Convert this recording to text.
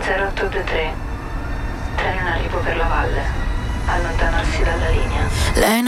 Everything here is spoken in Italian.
0823. Treno in arrivo per la valle. Allontanarsi dalla linea. Lei